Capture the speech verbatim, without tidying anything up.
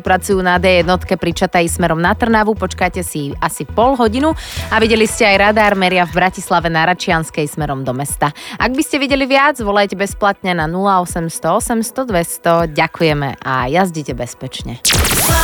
pracujú na dé jednotke pri Čataji smerom na Trnavu. Počkajte si asi pol hodinu a videli ste aj radár meria v Bratislave na Račianskej smerom do mesta. Ak by ste videli viac, volajte bezplatne na nula osemsto osemsto dvesto. Ďakujeme a jazdite bezpečne.